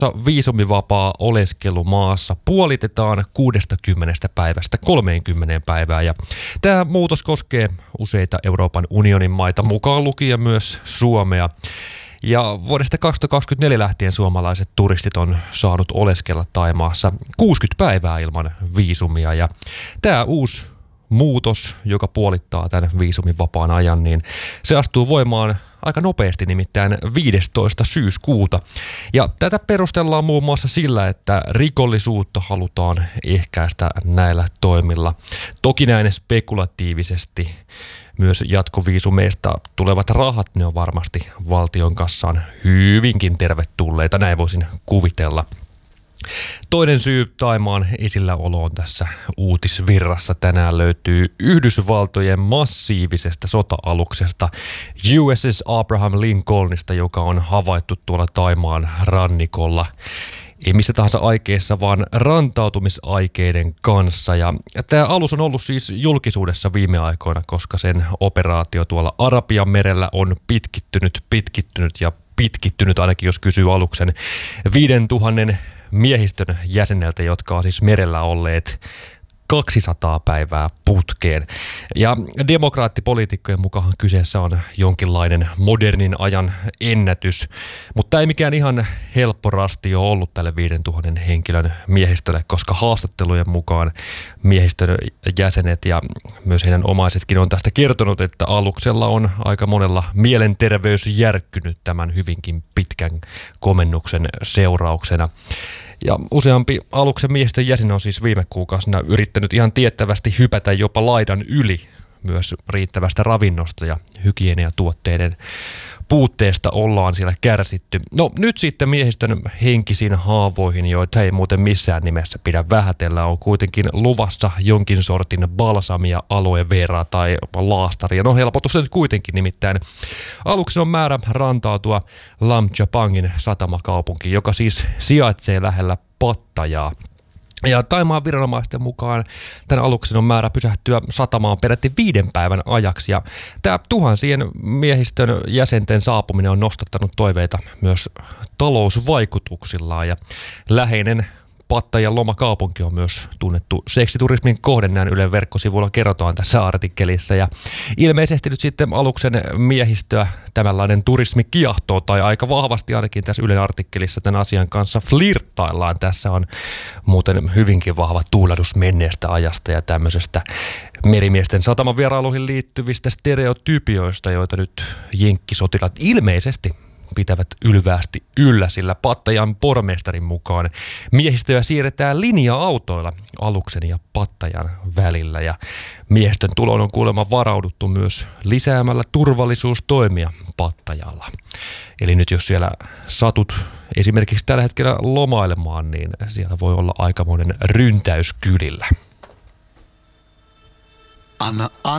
Viisumivapaa oleskelu maassa puolitetaan 60 päivästä 30 päivään ja tämä muutos koskee useita Euroopan unionin maita, mukaan lukien myös Suomea. Ja vuodesta 2024 lähtien suomalaiset turistit on saanut oleskella Thaimaassa 60 päivää ilman viisumia ja tämä uusi muutos, joka puolittaa tämän viisumivapaan ajan, niin se astuu voimaan aika nopeasti, nimittäin 15. syyskuuta. Ja tätä perustellaan muun muassa sillä, että rikollisuutta halutaan ehkäistä näillä toimilla. Toki näin spekulatiivisesti myös jatkoviisumeista tulevat rahat, ne on varmasti valtion kassaan hyvinkin tervetulleita, näin voisin kuvitella. Toinen syy Thaimaan esilläoloon tässä uutisvirrassa tänään löytyy Yhdysvaltojen massiivisesta sota-aluksesta USS Abraham Lincolnista, joka on havaittu tuolla Thaimaan rannikolla. Ei missä tahansa aikeissa, vaan rantautumisaikeiden kanssa. Ja tämä alus on ollut siis julkisuudessa viime aikoina, koska sen operaatio tuolla Arabian merellä on pitkittynyt ainakin jos kysyy aluksen 5000 miehistön jäseneltä, jotka on siis merellä olleet 200 päivää putkeen. Ja demokraattipoliitikkojen mukaan kyseessä on jonkinlainen modernin ajan ennätys, mutta ei mikään ihan helppo rasti ole ollut tälle 5000 henkilön miehistölle, koska haastattelujen mukaan miehistön jäsenet ja myös heidän omaisetkin on tästä kertonut, että aluksella on aika monella mielenterveys järkkynyt tämän hyvinkin pitkän komennuksen seurauksena. Ja useampi aluksen miehistön jäsen on siis viime kuukausina yrittänyt ihan tiettävästi hypätä jopa laidan yli myös riittävästä ravinnosta ja hygieniatuotteiden puutteesta ollaan siellä kärsitty. No nyt sitten miehistön henkisiin haavoihin, joita ei muuten missään nimessä pidä vähätellä, on kuitenkin luvassa jonkin sortin balsamia, aloe vera tai laastaria. No helpotus nyt kuitenkin, nimittäin aluksen on määrä rantautua Lamchapangin satamakaupunkiin, joka siis sijaitsee lähellä Pattajaa. Ja Thaimaan viranomaisten mukaan tämän aluksen on määrä pysähtyä satamaan peräti 5 päivän ajaksi. Ja tämä tuhansien miehistön jäsenten saapuminen on nostattanut toiveita myös talousvaikutuksillaan. Ja läheinen Pattajan lomakaupunki on myös tunnettu seksiturismin kohde, näin Ylen verkkosivuilla kerrotaan tässä artikkelissa. Ja ilmeisesti nyt sitten aluksen miehistöä tämänlainen turismi kiehtoo, tai aika vahvasti ainakin tässä Ylen artikkelissa tämän asian kanssa flirttaillaan. Tässä on muuten hyvinkin vahva tuulahdus menneestä ajasta ja tämmöisestä merimiesten satamavierailuihin liittyvistä stereotypioista, joita nyt jenkkisotilaat ilmeisesti pitävät ylväästi yllä, sillä Pattajan pormestarin mukaan miehistöä siirretään linja-autoilla aluksen ja Pattajan välillä. Ja miehistön tuloon on kuulemma varauduttu myös lisäämällä turvallisuustoimia Pattajalla. Eli nyt jos siellä satut esimerkiksi tällä hetkellä lomailemaan, niin siellä voi olla aikamoinen ryntäys kylillä. Anna